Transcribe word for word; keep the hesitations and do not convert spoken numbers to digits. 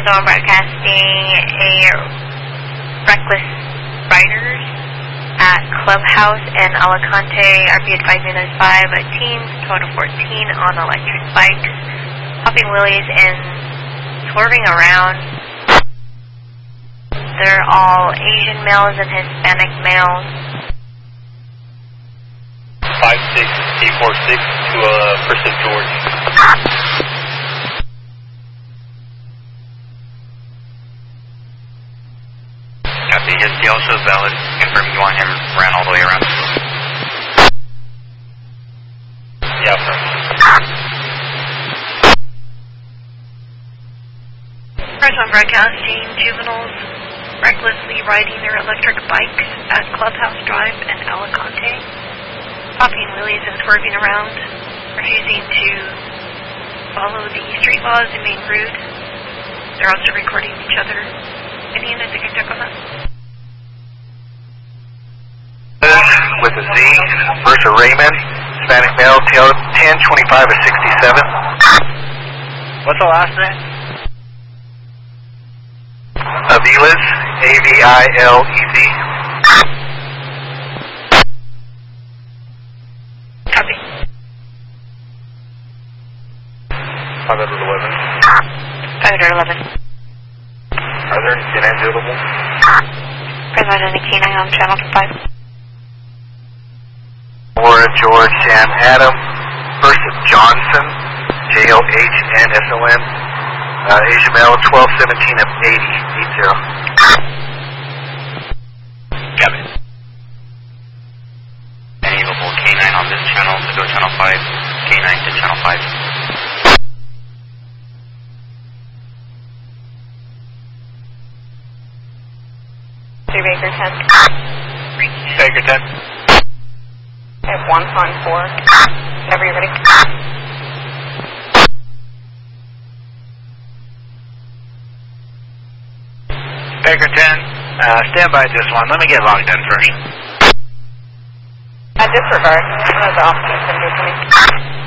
Arizona Broadcasting, a reckless riders at Clubhouse in Alicante are be advising there's five teens, total fourteen on electric bikes, popping wheelies and swerving around. They're all Asian males and Hispanic males. five six T four six to uh, First and George. Copy. His deal shows valid. Confirm you want him ran all the way around. Yeah, sir. Arizona Broadcasting, juveniles recklessly riding their electric bikes at Clubhouse Drive in Alicante, popping wheelies and swerving around, refusing to follow the street laws and being rude. They're also recording each other. Any unit that can check on that? With a Z, Versa Raymond, Hispanic male, tail ten twenty-five of sixty-seven. What's the last name? Aviles, A V I L E Z. Copy. five eleven. five eleven. Are there any canines available? President K nine on channel five. Laura George Sam Adam, Versa Johnson, J O H N S O N, uh, Asia male, twelve seventeen of eighty, eight zero. Got it. Any available K nine on this channel to go channel five, K nine to channel five. Three Baker ten. Baker ten. At one on four. Whenever you're ready. Baker ten. Uh, stand by this one. Let me get logged in first. At disregard, one of the officers can do for me.